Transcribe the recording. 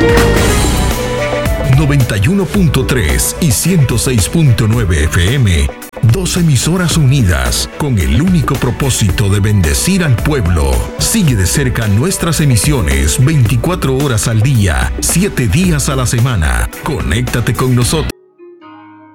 91.3 y 106.9 FM, dos emisoras unidas con el único propósito de bendecir al pueblo. Sigue de cerca nuestras emisiones 24 horas al día, 7 días a la semana. Conéctate con nosotros.